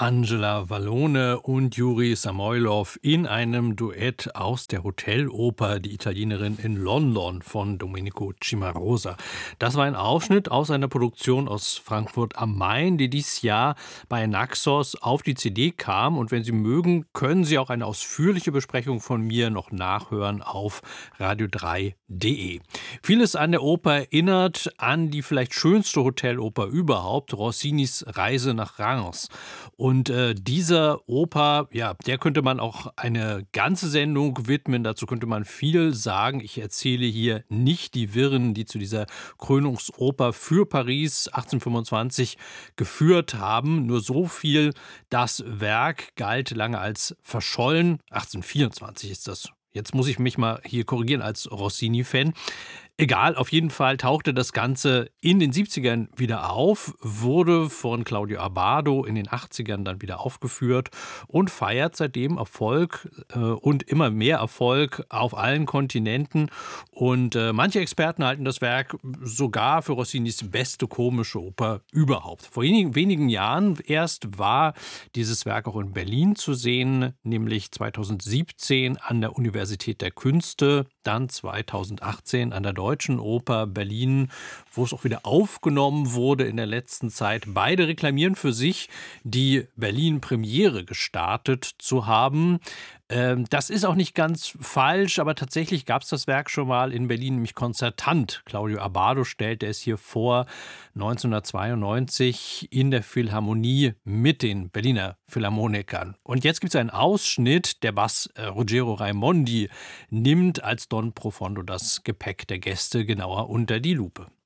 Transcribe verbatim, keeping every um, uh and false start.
Angela Vallone und Juri Samoylov in einem Duett aus der Hoteloper Die Italienerin in London von Domenico Cimarosa. Das war ein Ausschnitt aus einer Produktion aus Frankfurt am Main, die dieses Jahr bei Naxos auf die C D kam. Und wenn Sie mögen, können Sie auch eine ausführliche Besprechung von mir noch nachhören auf radio drei punkt de. Vieles an der Oper erinnert an die vielleicht schönste Hoteloper überhaupt, Rossinis Reise nach Reims. Und äh, dieser Oper, ja, der könnte man auch eine ganze Sendung widmen. Dazu könnte man viel sagen. Ich erzähle hier nicht die Wirren, die zu dieser Krönungsoper für Paris achtzehnhundertfünfundzwanzig geführt haben. Nur so viel: Das Werk galt lange als verschollen. achtzehnhundertvierundzwanzig ist das. Jetzt muss ich mich mal hier korrigieren als Rossini-Fan. Egal, auf jeden Fall tauchte das Ganze in den siebzigern wieder auf, wurde von Claudio Abbado in den achtzigern dann wieder aufgeführt und feiert seitdem Erfolg äh, und immer mehr Erfolg auf allen Kontinenten. Und äh, manche Experten halten das Werk sogar für Rossinis beste komische Oper überhaupt. Vor wenigen, wenigen Jahren erst war dieses Werk auch in Berlin zu sehen, nämlich zweitausendsiebzehn an der Universität der Künste, dann zweitausendachtzehn an der Deutschen Oper Berlin, wo es auch wieder aufgenommen wurde in der letzten Zeit. Beide reklamieren für sich, die Berlin-Premiere gestartet zu haben. Ähm, das ist auch nicht ganz falsch, aber tatsächlich gab es das Werk schon mal in Berlin, nämlich konzertant. Claudio Abbado stellte es hier vor, neunzehnhundertzweiundneunzig in der Philharmonie mit den Berliner Philharmonikern. Und jetzt gibt es einen Ausschnitt, der Bass äh, Ruggero Raimondi nimmt als Don Profondo das Gepäck der Gäste genauer unter die Lupe.